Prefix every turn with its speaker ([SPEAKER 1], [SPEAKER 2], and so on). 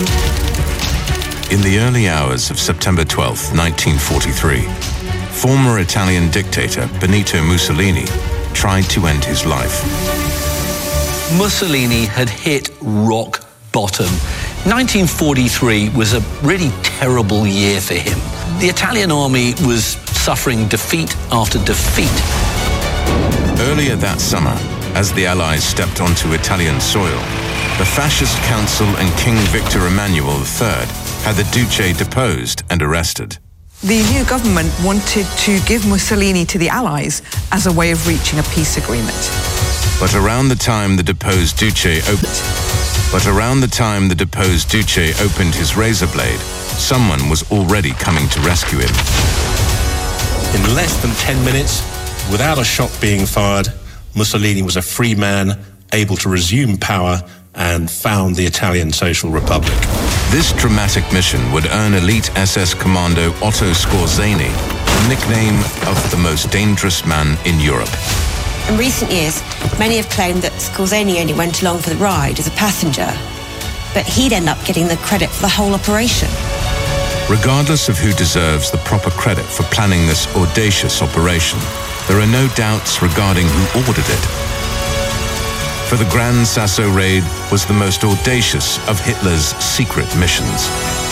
[SPEAKER 1] In the early hours of September 12, 1943, former Italian dictator Benito Mussolini tried to end his life.
[SPEAKER 2] Mussolini had hit rock bottom. 1943 was a really terrible year for him. The Italian army was suffering defeat after defeat.
[SPEAKER 1] Earlier that summer, as the Allies stepped onto Italian soil, the Fascist Council and King Victor Emmanuel III had the Duce deposed and arrested.
[SPEAKER 3] The new government wanted to give Mussolini to the Allies as a way of reaching a peace agreement.
[SPEAKER 1] But around the time the deposed Duce opened his razor blade, someone was already coming to rescue him.
[SPEAKER 4] In less than 10 minutes, without a shot being fired, Mussolini was a free man, able to resume power and found the Italian Social Republic.
[SPEAKER 1] This dramatic mission would earn elite SS commando Otto Skorzeny the nickname of the most dangerous man in Europe.
[SPEAKER 5] In recent years, many have claimed that Skorzeny only went along for the ride as a passenger, but he'd end up getting the credit for the whole operation.
[SPEAKER 1] Regardless of who deserves the proper credit for planning this audacious operation, there are no doubts regarding who ordered it. For the Gran Sasso raid was the most audacious of Hitler's secret missions.